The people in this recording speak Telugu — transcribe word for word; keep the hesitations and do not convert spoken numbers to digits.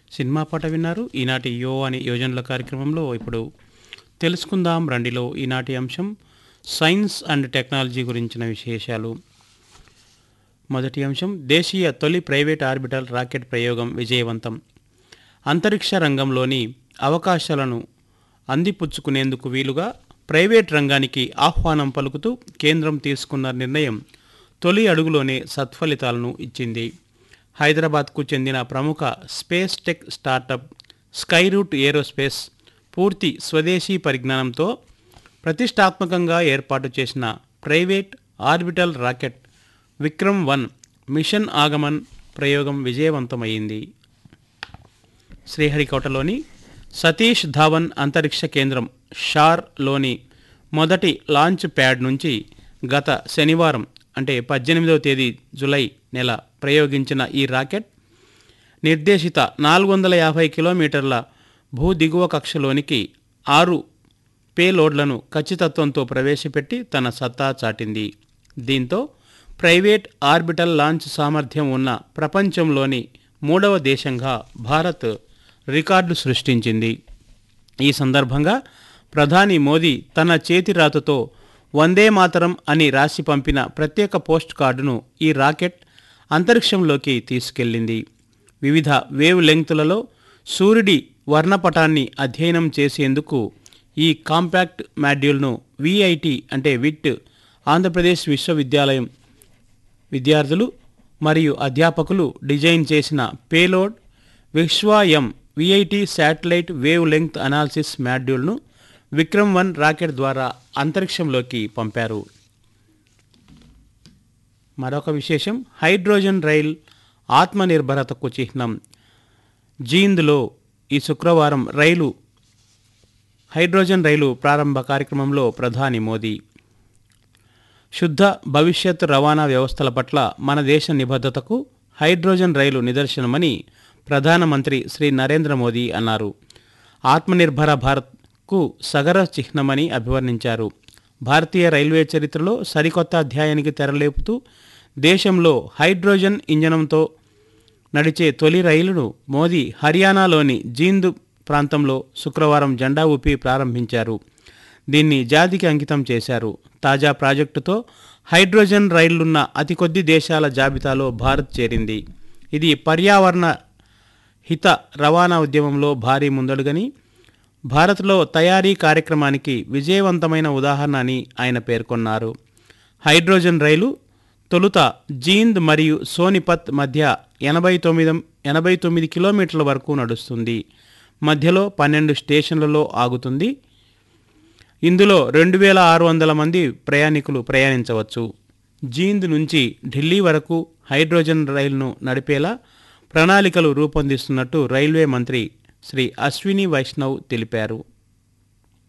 సినిమా పాట విన్నారు. ఈనాటి యో అని యోజనల కార్యక్రమంలో ఇప్పుడు తెలుసుకుందాం రండిలో ఈనాటి అంశం సైన్స్ అండ్ టెక్నాలజీ గురించిన విశేషాలు. మొదటి అంశం దేశీయ తొలి ప్రైవేట్ ఆర్బిటల్ రాకెట్ ప్రయోగం విజయవంతం. అంతరిక్ష రంగంలోని అవకాశాలను అందిపుచ్చుకునేందుకు వీలుగా ప్రైవేట్ రంగానికి ఆహ్వానం పలుకుతూ కేంద్రం తీసుకున్న నిర్ణయం తొలి అడుగులోనే సత్ఫలితాలను ఇచ్చింది. హైదరాబాద్కు చెందిన ప్రముఖ space tech startup Skyroot aerospace పూర్తి స్వదేశీ పరిజ్ఞానంతో ప్రతిష్టాత్మకంగా ఏర్పాటు చేసిన private orbital rocket Vikram one machine ఆగమన్ ప్రయోగం విజయవంతమైంది. శ్రీహరికోటలోని సతీష్ ధావన్ అంతరిక్ష కేంద్రం షార్లోని మొదటి లాంచ్ ప్యాడ్ నుంచి గత శనివారం అంటే పద్దెనిమిదవ తేదీ జూలై నెల ప్రయోగించిన ఈ రాకెట్ నిర్దేశిత నాలుగు వందల యాభై కిలోమీటర్ల భూ దిగువ కక్షలోనికి ఆరు పేలోడ్లను ఖచ్చితత్వంతో ప్రవేశపెట్టి తన సత్తా చాటింది. దీంతో ప్రైవేట్ ఆర్బిటల్ లాంచ్ సామర్థ్యం ఉన్న ప్రపంచంలోని మూడవ దేశంగా భారత్ రికార్డు సృష్టించింది. ఈ సందర్భంగా ప్రధాని మోదీ తన చేతిరాతతో వందే మాతరం అని రాసి పంపిన ప్రత్యేక పోస్ట్ కార్డును ఈ రాకెట్ అంతరిక్షంలోకి తీసుకెళ్లింది. వివిధ వేవ్ లెంగ్తులలో సూర్యుడి వర్ణపటాన్ని అధ్యయనం చేసేందుకు ఈ కాంపాక్ట్ మాడ్యూల్ను విఐటి అంటే విట్ ఆంధ్రప్రదేశ్ విశ్వవిద్యాలయం విద్యార్థులు మరియు అధ్యాపకులు డిజైన్ చేసిన payload విశ్వాయం VIT satellite wave length analysis మాడ్యూల్ను విక్రమ్ వన్ రాకెట్ ద్వారా అంతరిక్షంలోకి పంపారు. మరొక విశేషం హైడ్రోజన్ రైల్ ఆత్మనిర్భరతకు చిహ్నం. జీంద్లో ఈ శుక్రవారం రైలు హైడ్రోజన్ రైలు ప్రారంభ కార్యక్రమంలో ప్రధాని మోదీ శుద్ధ భవిష్యత్ రవాణా వ్యవస్థల పట్ల మన దేశ నిబద్ధతకు హైడ్రోజన్ రైలు నిదర్శనమని ప్రధానమంత్రి శ్రీ నరేంద్ర మోదీ అన్నారు. ఆత్మనిర్భర భారత్కు సగర చిహ్నమని అభివర్ణించారు. భారతీయ రైల్వే చరిత్రలో సరికొత్త అధ్యాయానికి తెరలేపుతూ దేశంలో హైడ్రోజన్ ఇంజనంతో నడిచే తొలి రైలును మోదీ హర్యానాలోని జీంద్ ప్రాంతంలో శుక్రవారం జెండా ఊపి ప్రారంభించారు. దీన్ని జాతికి అంకితం చేశారు. తాజా ప్రాజెక్టుతో హైడ్రోజన్ రైళ్లున్న అతి కొద్ది దేశాల జాబితాలో భారత్ చేరింది. ఇది పర్యావరణ హిత రవాణా ఉద్యమంలో భారీ ముందడుగని భారత్లో తయారీ కార్యక్రమానికి విజయవంతమైన ఉదాహరణ అని ఆయన పేర్కొన్నారు. హైడ్రోజన్ రైలు తొలుత జీంద్ మరియు సోనిపత్ మధ్య ఎనభై తొమ్మిది ఎనభై తొమ్మిది కిలోమీటర్ల వరకు నడుస్తుంది. మధ్యలో పన్నెండు స్టేషన్లలో ఆగుతుంది. ఇందులో రెండు వేల ఆరు వందల మంది ప్రయాణికులు ప్రయాణించవచ్చు. జీంద్ నుంచి ఢిల్లీ వరకు హైడ్రోజన్ రైలును నడిపేలా ప్రణాళికలు రూపొందిస్తున్నట్టు రైల్వే మంత్రి శ్రీ అశ్విని వైష్ణవ్ తెలిపారు.